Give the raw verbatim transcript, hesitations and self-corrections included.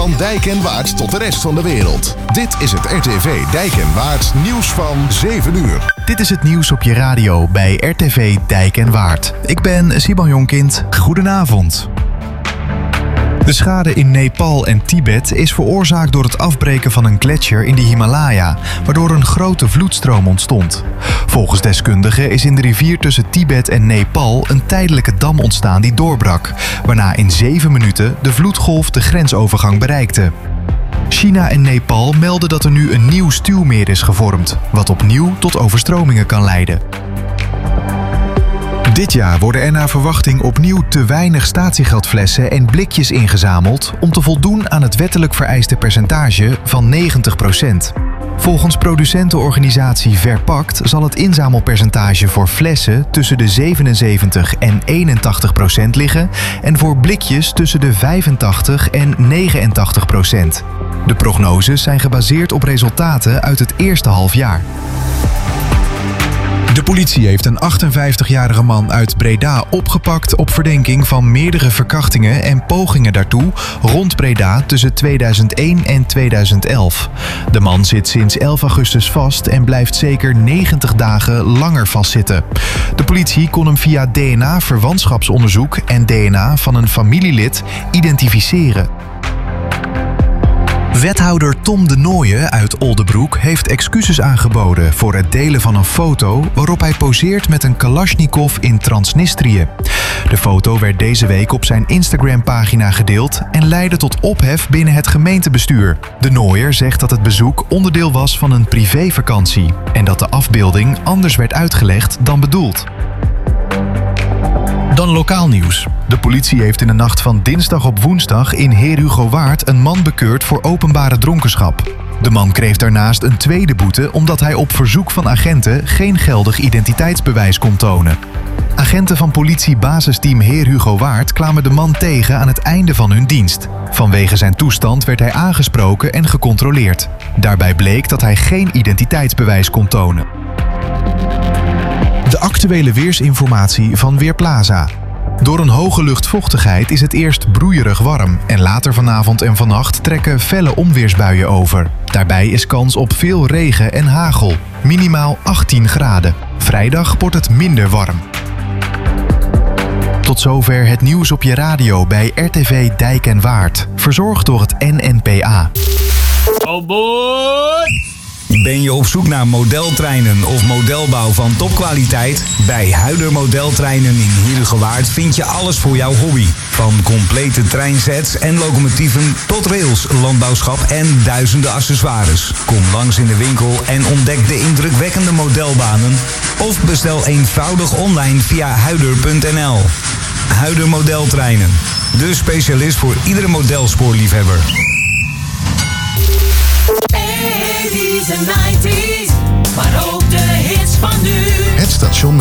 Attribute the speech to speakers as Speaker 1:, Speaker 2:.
Speaker 1: Van Dijk en Waard tot de rest van de wereld. Dit is het R T V Dijk en Waard nieuws van zeven uur.
Speaker 2: Dit is het nieuws op je radio bij R T V Dijk en Waard. Ik ben Siban Jonkind. Goedenavond. De schade in Nepal en Tibet is veroorzaakt door het afbreken van een gletsjer in de Himalaya, waardoor een grote vloedstroom ontstond. Volgens deskundigen is in de rivier tussen Tibet en Nepal een tijdelijke dam ontstaan die doorbrak, waarna in zeven minuten de vloedgolf de grensovergang bereikte. China en Nepal melden dat er nu een nieuw stuwmeer is gevormd, wat opnieuw tot overstromingen kan leiden. Dit jaar worden er naar verwachting opnieuw te weinig statiegeldflessen en blikjes ingezameld om te voldoen aan het wettelijk vereiste percentage van negentig procent. Volgens producentenorganisatie Verpakt zal het inzamelpercentage voor flessen tussen de zevenenzeventig en eenentachtig procent liggen en voor blikjes tussen de vijfentachtig en negenentachtig procent. De prognoses zijn gebaseerd op resultaten uit het eerste halfjaar. De politie heeft een achtenvijftigjarige man uit Breda opgepakt op verdenking van meerdere verkrachtingen en pogingen daartoe rond Breda tussen tweeduizend één en tweeduizend elf. De man zit sinds elf augustus vast en blijft zeker negentig dagen langer vastzitten. De politie kon hem via D N A-verwantschapsonderzoek en D N A van een familielid identificeren. Wethouder Tom de Nooijen uit Oldebroek heeft excuses aangeboden voor het delen van een foto waarop hij poseert met een Kalashnikov in Transnistrië. De foto werd deze week op zijn Instagram-pagina gedeeld en leidde tot ophef binnen het gemeentebestuur. De Nooijer zegt dat het bezoek onderdeel was van een privévakantie en dat de afbeelding anders werd uitgelegd dan bedoeld. Dan lokaal nieuws. De politie heeft in de nacht van dinsdag op woensdag in Heerhugowaard een man bekeurd voor openbare dronkenschap. De man kreeg daarnaast een tweede boete omdat hij op verzoek van agenten geen geldig identiteitsbewijs kon tonen. Agenten van politiebasisteam Heerhugowaard kwamen de man tegen aan het einde van hun dienst. Vanwege zijn toestand werd hij aangesproken en gecontroleerd. Daarbij bleek dat hij geen identiteitsbewijs kon tonen. De actuele weersinformatie van Weerplaza. Door een hoge luchtvochtigheid is het eerst broeierig warm en later vanavond en vannacht trekken felle onweersbuien over. Daarbij is kans op veel regen en hagel, minimaal achttien graden. Vrijdag wordt het minder warm. Tot zover het nieuws op je radio bij R T V Dijk en Waard, verzorgd door het N N P A.
Speaker 3: Oh boy!
Speaker 4: Ben je op zoek naar modeltreinen of modelbouw van topkwaliteit? Bij Huider Modeltreinen in Heerhugowaard vind je alles voor jouw hobby. Van complete treinsets en locomotieven tot rails, landbouwschap en duizenden accessoires. Kom langs in de winkel en ontdek de indrukwekkende modelbanen. Of bestel eenvoudig online via huider punt n l. Huider Modeltreinen, de specialist voor iedere modelspoorliefhebber.
Speaker 5: eighties en nineties, maar ook de hits van nu.
Speaker 1: Het station met